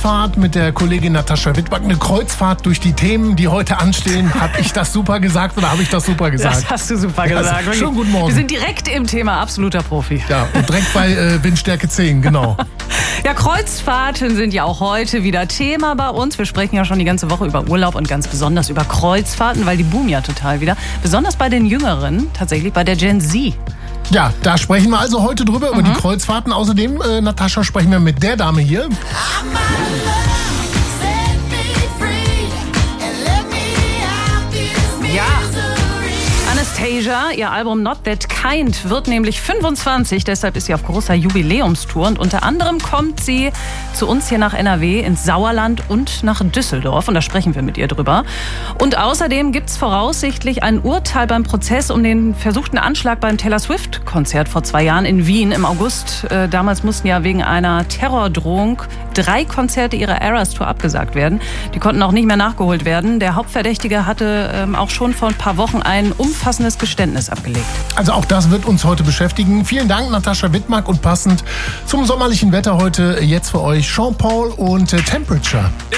Kreuzfahrt mit der Kollegin Natascha Wittmann. Eine Kreuzfahrt durch die Themen, die heute anstehen. Habe ich das super gesagt oder habe ich das super gesagt? Das hast du super gesagt. Also, schönen guten Morgen. Wir sind direkt im Thema absoluter Profi. Ja, und direkt bei Windstärke 10, genau. Ja, Kreuzfahrten sind ja auch heute wieder Thema bei uns. Wir sprechen ja schon die ganze Woche über Urlaub und ganz besonders über Kreuzfahrten, weil die boomen ja total wieder. Besonders bei den Jüngeren, tatsächlich bei der Gen Z. Ja, da sprechen wir also heute drüber, über die Kreuzfahrten. Außerdem, Natascha, sprechen wir mit der Dame hier. Anastasia, ihr Album Not That Kind wird nämlich 25, deshalb ist sie auf großer Jubiläumstour und unter anderem kommt sie zu uns hier nach NRW, ins Sauerland und nach Düsseldorf und da sprechen wir mit ihr drüber. Und außerdem gibt es voraussichtlich ein Urteil beim Prozess um den versuchten Anschlag beim Taylor Swift-Konzert vor 2 Jahren in Wien im August. Damals mussten ja wegen einer Terrordrohung 3 Konzerte ihrer Eras Tour abgesagt werden. Die konnten auch nicht mehr nachgeholt werden. Der Hauptverdächtige hatte auch schon vor ein paar Wochen ein umfassendes Geständnis abgelegt. Also auch das wird uns heute beschäftigen. Vielen Dank, Natascha Wittmann. Und passend zum sommerlichen Wetter heute jetzt für euch Sean Paul und Temperature.